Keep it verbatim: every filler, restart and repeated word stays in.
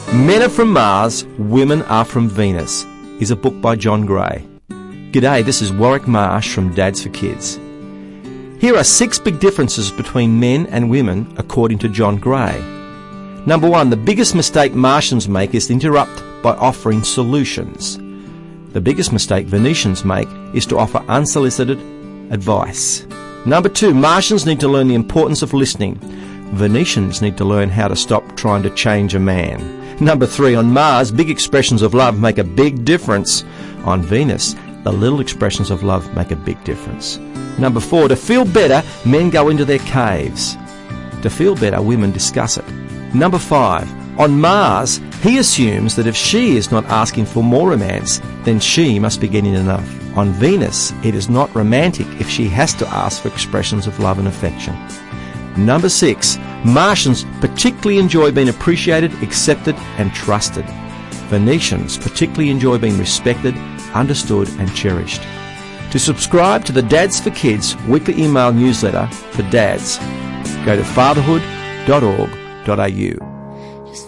Men Are From Mars, Women Are From Venus is a book by John Gray. G'day, this is Warwick Marsh from Dads for Kids. Here are six big differences between men and women according to John Gray. Number one, the biggest mistake Martians make is to interrupt by offering solutions. The biggest mistake Venetians make is to offer unsolicited advice. Number two, Martians need to learn the importance of listening. Venetians need to learn how to stop trying to change a man. Number three, on Mars, big expressions of love make a big difference. On Venus, the little expressions of love make a big difference. Number four, to feel better, men go into their caves. To feel better, women discuss it. Number five, on Mars, he assumes that if she is not asking for more romance, then she must be getting enough. On Venus, it is not romantic if she has to ask for expressions of love and affection. Number six, Martians particularly enjoy being appreciated, accepted and trusted. Venetians particularly enjoy being respected, understood and cherished. To subscribe to the Dads for Kids weekly email newsletter for dads, go to fatherhood dot org dot a u.